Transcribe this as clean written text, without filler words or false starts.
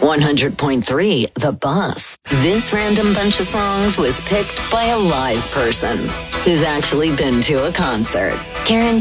100.3 The Boss. This random bunch of songs was picked by a live person who's actually been to a concert. Guaranteed